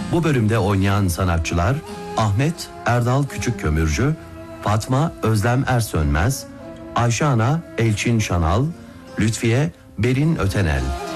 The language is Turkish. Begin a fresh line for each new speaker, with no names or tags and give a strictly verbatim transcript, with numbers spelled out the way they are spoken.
Bu bölümde oynayan sanatçılar Ahmet Erdal Küçükkömürcü, Fatma Özlem Ersönmez, Ayşe Ana Elçin Şanal, Lütfiye Berin Ötenel.